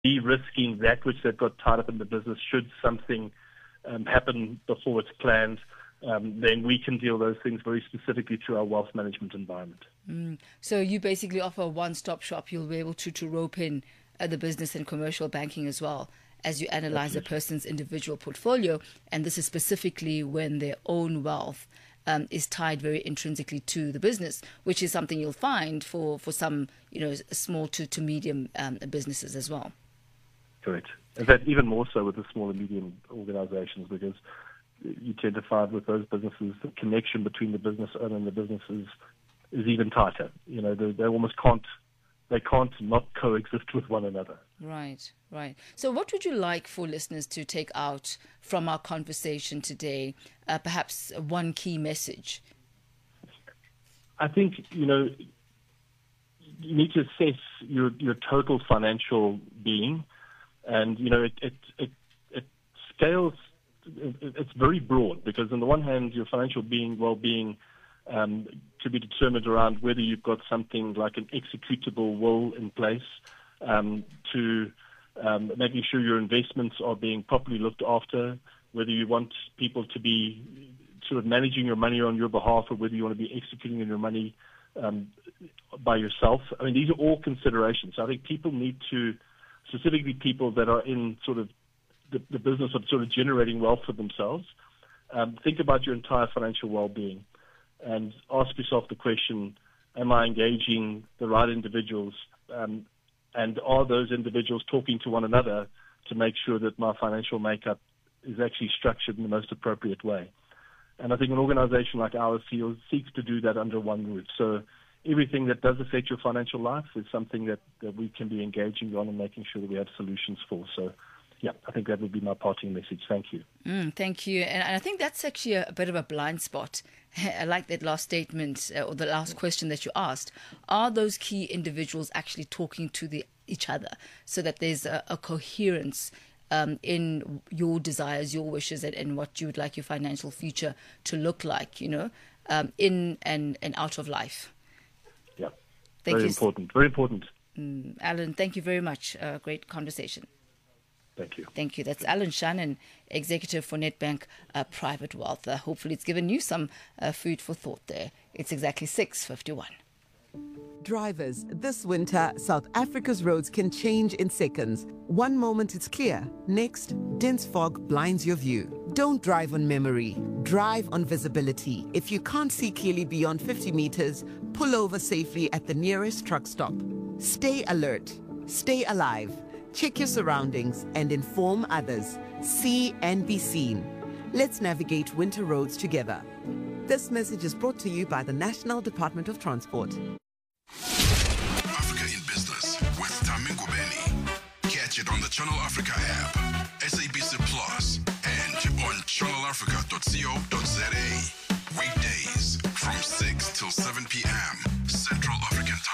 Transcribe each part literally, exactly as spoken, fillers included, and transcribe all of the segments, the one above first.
de-risking that which they've got tied up in the business should something um, happen before it's planned. Um, then we can deal those things very specifically through our wealth management environment. Mm. So you basically offer a one-stop shop. You'll be able to, to rope in uh, the business and commercial banking as well as you analyze Absolutely. a person's individual portfolio. And this is specifically when their own wealth um, is tied very intrinsically to the business, which is something you'll find for, for some, you know, small to, to medium um, businesses as well. Correct. In fact, even more so with the small and medium organizations, because you tend to find with those businesses the connection between the business owner and the businesses is even tighter. You know, they, they almost can't, they can't not coexist with one another. Right, right. So what would you like for listeners to take out from our conversation today? Uh, perhaps one key message. I think, you know, you need to assess your, your total financial being. And, you know, it, it, it, it scales. It's very broad because on the one hand, your financial being, well-being um, to be determined around whether you've got something like an executable will in place, um, to um, making sure your investments are being properly looked after, whether you want people to be sort of managing your money on your behalf or whether you want to be executing on your money um, by yourself. I mean, these are all considerations. I think people need to, specifically people that are in sort of The, the business of sort of generating wealth for themselves, um, think about your entire financial well-being and ask yourself the question, am I engaging the right individuals, um, and are those individuals talking to one another to make sure that my financial makeup is actually structured in the most appropriate way? And I think an organization like ours feels, seeks to do that under one roof. So everything that does affect your financial life is something that, that we can be engaging on and making sure that we have solutions for. So yeah, I think that would be my parting message. Thank you. Mm, thank you. And I think that's actually a, a bit of a blind spot. I like that last statement uh, or the last question that you asked. Are those key individuals actually talking to the, each other so that there's a, a coherence um, in your desires, your wishes, and, and what you would like your financial future to look like, you know, um, in and, and out of life? Yeah, thank very you. important. Very important. Mm, Alan, thank you very much. Uh, great conversation. Thank you. Thank you. That's Alan Shannon, Executive for Nedbank uh, Private Wealth. Uh, hopefully it's given you some uh, food for thought there. It's exactly six fifty-one. Drivers, this winter, South Africa's roads can change in seconds. One moment it's clear, next, dense fog blinds your view. Don't drive on memory, drive on visibility. If you can't see clearly beyond fifty meters, pull over safely at the nearest truck stop. Stay alert, stay alive. Check your surroundings and inform others. See and be seen. Let's navigate winter roads together. This message is brought to you by the National Department of Transport. Africa in Business with Tami Ngubeni. Catch it on the Channel Africa app, S A B C Plus, and on channel africa dot co dot za. Weekdays from six till seven p.m. Central African Time.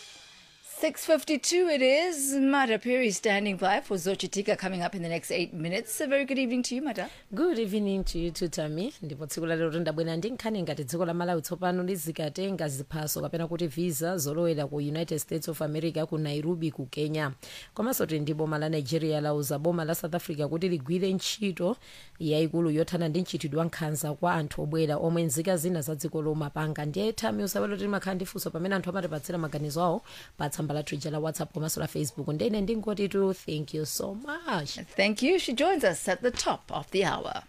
six fifty-two it is. Mada Perry standing by for Zochitika coming up in the next eight minutes. A very good evening to you, Mada. Good evening to you too, Tami. Ndipo tsiku la lero ndabwera ndi nkhani ngati dziko la Malawi tsopano lizikatenga ziphaso kapena kuti visa zolowera ku United States of America ku Nairobi ku Kenya. Komanso ndi boma la Nigeria lauza boma la South Africa kuti ligwire ntchito yayikulu yothana ndi mchitidwe nkhanza kwa anthu obwera omwe nzika zina za dziko lomapanga. Ndiye Tami usabalo kuti makhala ndi funso pamene anthu amatipatsira maganizo awo pa tsamba la Twitter, la WhatsApp, komanso la Facebook. Ndene ndingoti tu thank you so much. Thank you. She joins us at the top of the hour.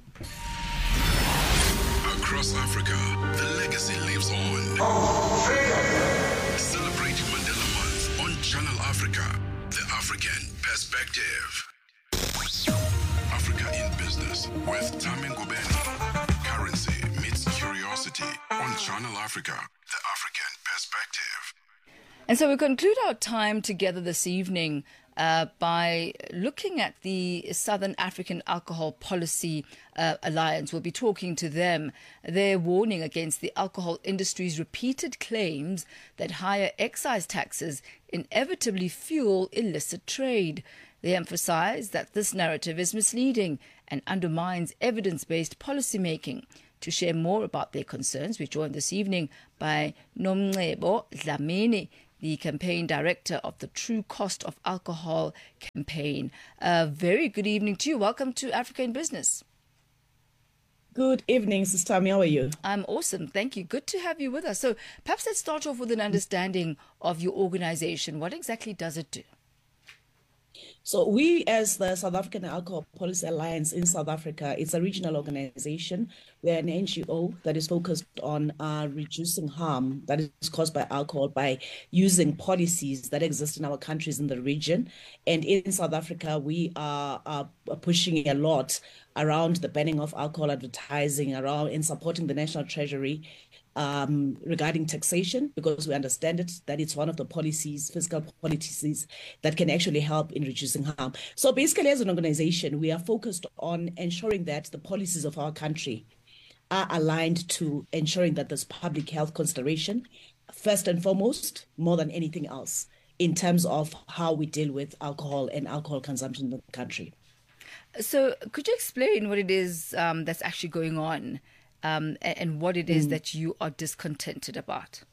Across Africa, the legacy lives on. Celebrating Mandela Month on Channel Africa, the African perspective. Africa in Business with Tami Ngubeni. Currency meets curiosity on Channel Africa, the African perspective. And so we conclude our time together this evening uh, by looking at the Southern African Alcohol Policy uh, Alliance. We'll be talking to them. They're warning against the alcohol industry's repeated claims that higher excise taxes inevitably fuel illicit trade. They emphasize that this narrative is misleading and undermines evidence-based policymaking. To share more about their concerns, we're joined this evening by Nomncebo Dlamini, the campaign director of the True Cost of Alcohol campaign. A very good evening to you. Welcome to Africa in Business. Good evening, Sister Tammy. How are you? I'm awesome. Thank you. Good to have you with us. So perhaps let's start off with an understanding of your organization. What exactly does it do? So we, as the South African Alcohol Policy Alliance in South Africa, it's a regional organization. We're an N G O that is focused on uh, reducing harm that is caused by alcohol by using policies that exist in our countries in the region. And in South Africa, we are, are pushing a lot around the banning of alcohol advertising, around in supporting the National Treasury um, regarding taxation, because we understand it, that it's one of the policies, fiscal policies that can actually help in reducing harm. So basically, as an organization, we are focused on ensuring that the policies of our country are aligned to ensuring that there's public health consideration, first and foremost, more than anything else, in terms of how we deal with alcohol and alcohol consumption in the country. So could you explain what it is um, that's actually going on um, and, and what it is mm. that you are discontented about?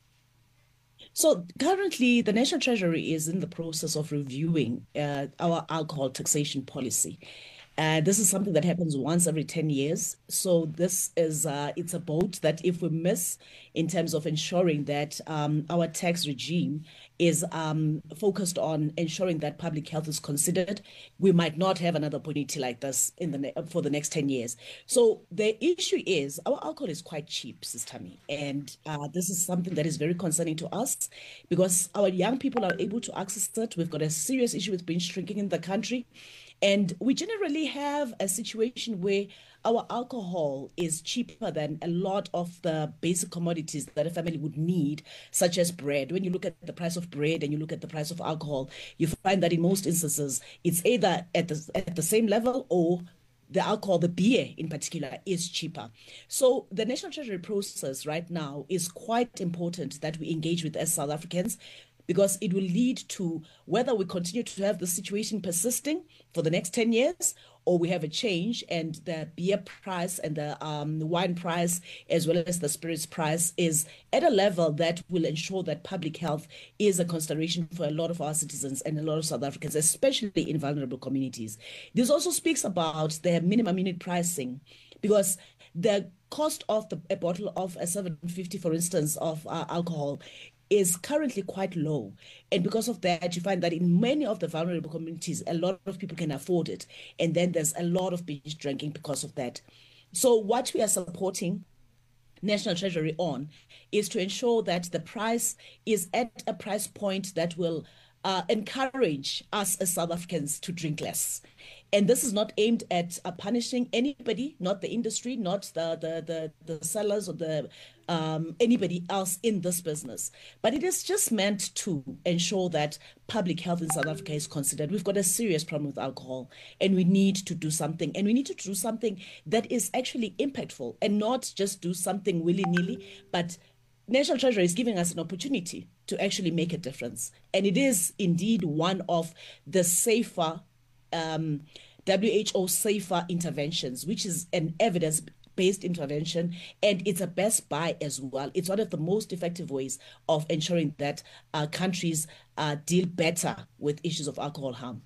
So currently, the National Treasury is in the process of reviewing uh, our alcohol taxation policy. Uh, this is something that happens once every ten years. So this is, uh, it's a boat that if we miss in terms of ensuring that um, our tax regime is um, focused on ensuring that public health is considered, we might not have another opportunity like this in the ne- for the next ten years. So the issue is our alcohol is quite cheap, Sister Tammy. And uh, this is something that is very concerning to us because our young people are able to access it. We've got a serious issue with binge drinking in the country. And we generally have a situation where our alcohol is cheaper than a lot of the basic commodities that a family would need, such as bread. When you look at the price of bread and you look at the price of alcohol, you find that in most instances, it's either at the, at the same level or the alcohol, the beer in particular, is cheaper. So the National Treasury process right now is quite important that we engage with as South Africans, because it will lead to whether we continue to have the situation persisting for the next ten years or we have a change and the beer price and the um, wine price as well as the spirits price is at a level that will ensure that public health is a consideration for a lot of our citizens and a lot of South Africans, especially in vulnerable communities. This also speaks about the minimum unit pricing, because the cost of the, a bottle of a seven fifty, for instance, of uh, alcohol is currently quite low. And because of that, you find that in many of the vulnerable communities, a lot of people can afford it. And then there's a lot of binge drinking because of that. So what we are supporting National Treasury on is to ensure that the price is at a price point that will uh, encourage us as South Africans to drink less. And this is not aimed at uh, punishing anybody, not the industry, not the the the, the sellers or the um, anybody else in this business. But it is just meant to ensure that public health in South Africa is considered. We've got a serious problem with alcohol, and we need to do something. And we need to do something that is actually impactful and not just do something willy-nilly, but National Treasury is giving us an opportunity to actually make a difference. And it is indeed one of the safer Um, W H O safer interventions, which is an evidence-based intervention, and it's a best buy as well. It's one of the most effective ways of ensuring that uh, countries uh, deal better with issues of alcohol harm.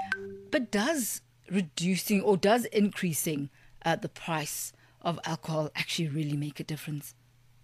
But does reducing or does increasing uh, the price of alcohol actually really make a difference?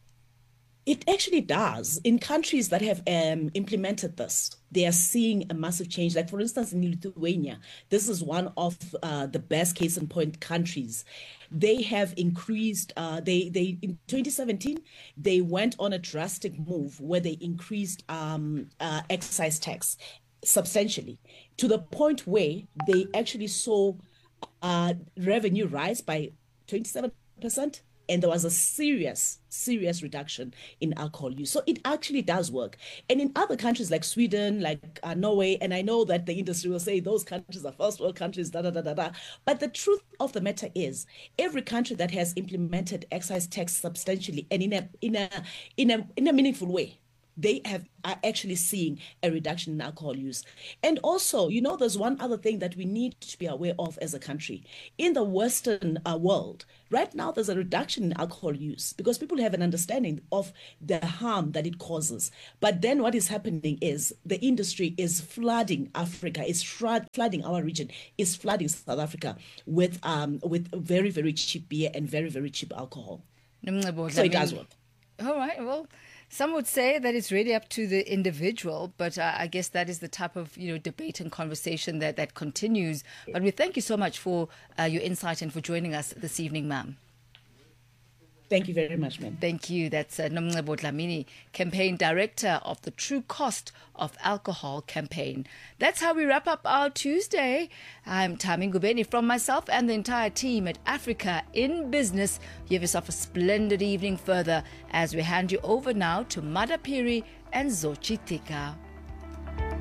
It actually does. In countries that have um, implemented this, they are seeing a massive change. Like, for instance, in Lithuania, this is one of uh, the best case in point countries. They have increased, uh, they, they in twenty seventeen, they went on a drastic move where they increased um, uh, excise tax substantially to the point where they actually saw uh, revenue rise by twenty-seven percent. And there was a serious, serious reduction in alcohol use. So it actually does work. And in other countries like Sweden, like uh, Norway, and I know that the industry will say those countries are first world countries, da, da, da, da, da. But the truth of the matter is every country that has implemented excise tax substantially and in a, in a, in a, in a meaningful way, they have are actually seeing a reduction in alcohol use. And also, you know, there's one other thing that we need to be aware of as a country. In the Western uh, world, right now, there's a reduction in alcohol use because people have an understanding of the harm that it causes. But then what is happening is the industry is flooding Africa, is flooding our region, is flooding South Africa with um with very, very cheap beer and very, very cheap alcohol. So it does work. All right, well, some would say that it's really up to the individual, but uh, I guess that is the type of, you know, debate and conversation that, that continues. But we thank you so much for uh, your insight and for joining us this evening, ma'am. Thank you very much, ma'am. Thank you. That's uh, Nomncebo Dlamini, Campaign Director of the True Cost of Alcohol campaign. That's how we wrap up our Tuesday. I'm Tami Ngubeni from myself and the entire team at Africa in Business. You have yourself a splendid evening further as we hand you over now to Madapiri and Zochitika.